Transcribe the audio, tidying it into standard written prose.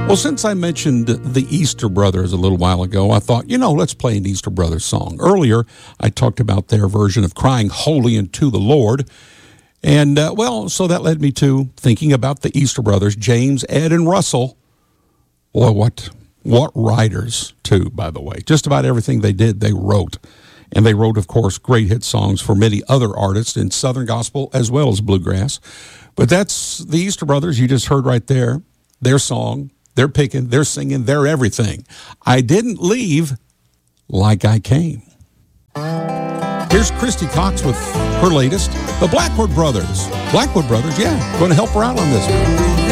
Well, since I mentioned the Easter Brothers a little while ago, I thought, let's play an Easter Brothers song. Earlier, I talked about their version of Crying Holy unto the Lord. And, so that led me to thinking about the Easter Brothers, James, Ed, and Russell. Boy, what writers, too, by the way. Just about everything they did, they wrote. And they wrote, of course, great hit songs for many other artists in Southern Gospel as well as Bluegrass. But that's the Easter Brothers you just heard right there. Their song, they're picking, they're singing, they're everything. I didn't leave like I came. Here's Christy Cox with her latest, the Blackwood Brothers. Blackwood Brothers, yeah, going to help her out on this one.